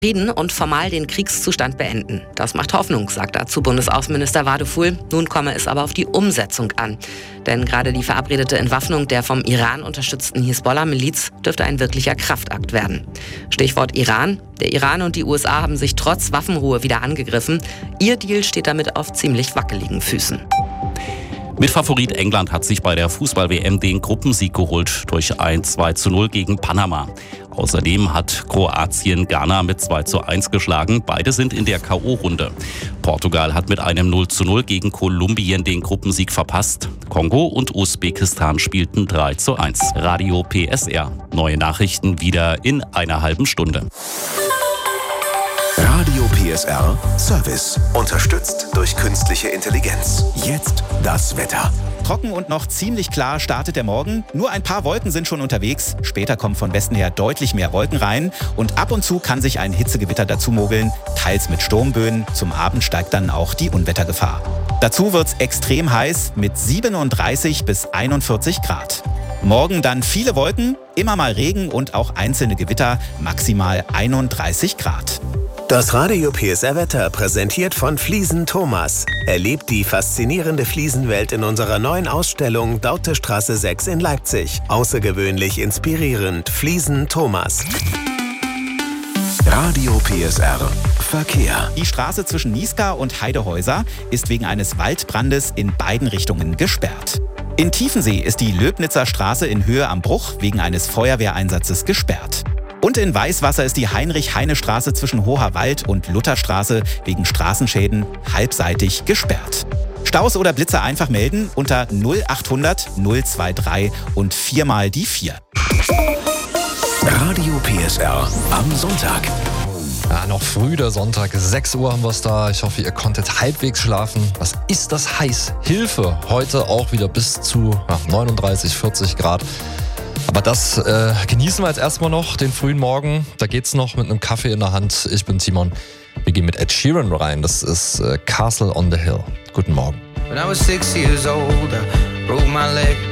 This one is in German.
Frieden und formal den Kriegszustand beenden. Das macht Hoffnung, sagt dazu Bundesaußenminister Wadeful. Nun komme es aber auf die Umsetzung an. Denn gerade die verabredete Entwaffnung der vom Iran unterstützten Hisbollah-Miliz dürfte ein wirklicher Kraftakt werden. Stichwort Iran. Der Iran und die USA haben sich trotz Waffenruhe wieder angegriffen. Ihr Deal steht damit auf ziemlich wackeligen Füßen. Mitfavorit England hat sich bei der Fußball-WM den Gruppensieg geholt durch ein 2:0 gegen Panama. Außerdem hat Kroatien Ghana mit 2:1 geschlagen. Beide sind in der K.O.-Runde. Portugal hat mit einem 0:0 gegen Kolumbien den Gruppensieg verpasst. Kongo und Usbekistan spielten 3:1. Radio PSR. Neue Nachrichten wieder in einer halben Stunde. Radio PSR Service. Unterstützt durch künstliche Intelligenz. Jetzt das Wetter. Trocken und noch ziemlich klar startet der Morgen. Nur ein paar Wolken sind schon unterwegs. Später kommen von Westen her deutlich mehr Wolken rein. Und ab und zu kann sich ein Hitzegewitter dazu mogeln. Teils mit Sturmböen. Zum Abend steigt dann auch die Unwettergefahr. Dazu wird's extrem heiß mit 37 bis 41 Grad. Morgen dann viele Wolken, immer mal Regen und auch einzelne Gewitter. Maximal 31 Grad. Das Radio PSR Wetter präsentiert von Fliesen Thomas. Erlebt die faszinierende Fliesenwelt in unserer neuen Ausstellung Dautestraße 6 in Leipzig. Außergewöhnlich inspirierend. Fliesen Thomas. Radio PSR Verkehr. Die Straße zwischen Niesgar und Heidehäuser ist wegen eines Waldbrandes in beiden Richtungen gesperrt. In Tiefensee ist die Löbnitzer Straße in Höhe am Bruch wegen eines Feuerwehreinsatzes gesperrt. Und in Weißwasser ist die Heinrich-Heine-Straße zwischen Hoherwald und Lutherstraße wegen Straßenschäden halbseitig gesperrt. Staus oder Blitze einfach melden unter 0800 023 und 4 mal die 4. Radio PSR am Sonntag. Ja, noch früh der Sonntag, 6 Uhr haben wir es da. Ich hoffe, ihr konntet halbwegs schlafen. Was ist das heiß? Hilfe! Heute auch wieder bis zu 39, 40 Grad. Aber das genießen wir jetzt erstmal noch, den frühen Morgen. Da geht's noch mit einem Kaffee in der Hand. Ich bin Timon. Wir gehen mit Ed Sheeran rein. Das ist Castle on the Hill. Guten Morgen. When I was 6 years old, I broke my leg.